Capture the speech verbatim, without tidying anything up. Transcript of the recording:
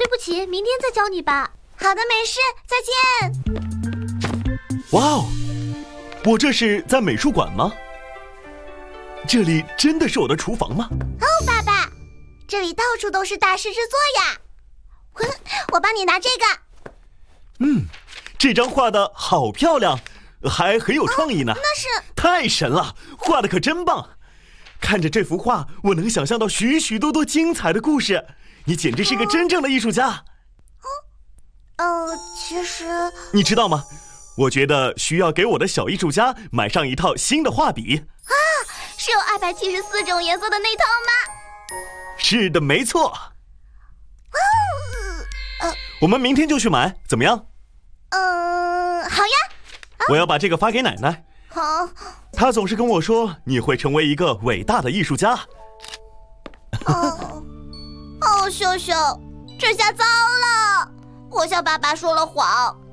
不起，明天再教你吧。 好的，没事，再见。 哇哦，我这是在美术馆吗？这里真的是我的厨房吗？ 哦，爸爸，这里到处都是大师之作呀。我帮你拿这个。 嗯，这张画的好漂亮，还很有创意呢。 哦，那是太神了，画的可真棒。看着这幅画，我能想象到许许多多精彩的故事。你简直是个真正的艺术家。 哦，呃，其实你知道吗？我觉得需要给我的小艺术家买上一套新的画笔。 啊，是有二百七十四种颜色的那套吗？ 是的，没错。 哦， 呃，我们明天就去买，怎么样？ 嗯、呃，好呀。 啊、我要把这个发给奶奶。 好。 她总是跟我说你会成为一个伟大的艺术家。 哦，哦，秀秀，这下糟了，我向爸爸说了谎。